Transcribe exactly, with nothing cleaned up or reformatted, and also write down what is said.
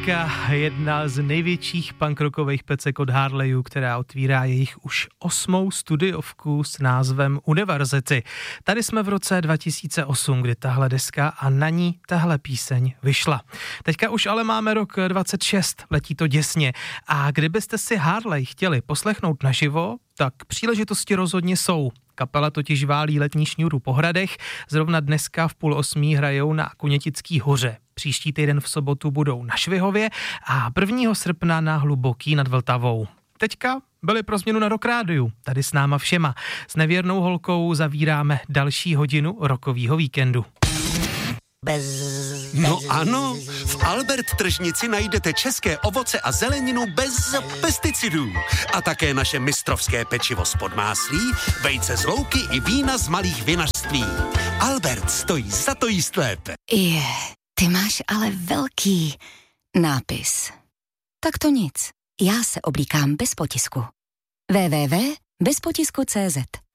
Deska, jedna z největších punkrockových pecek od Harleyů, která otvírá jejich už osmou studiovku s názvem Univerzity. Tady jsme v roce dva tisíce osm, kdy tahle deska a na ní tahle píseň vyšla. Teďka už ale máme rok dvacet šest, letí to děsně. A kdybyste si Harley chtěli poslechnout naživo, tak příležitosti rozhodně jsou. Kapela totiž válí letní šňůru po hradech, zrovna dneska v půl osmí hrajou na Kunětický hoře. Příští týden v sobotu budou na Švihově a prvního srpna na Hluboký nad Vltavou. Teďka byli pro změnu na Rock Rádiu, tady s náma všema. S nevěrnou holkou zavíráme další hodinu rockovýho víkendu. Bez, bez... No ano, v Albert tržnici najdete české ovoce a zeleninu bez pesticidů. A také naše mistrovské pečivo z Podmáslí, vejce z louky i vína z malých vinařství. Albert stojí za to jíst lépe. Je, ty máš ale velký nápis. Tak to nic, já se oblíkám bez potisku. w w w tečka bez potisku tečka cé zet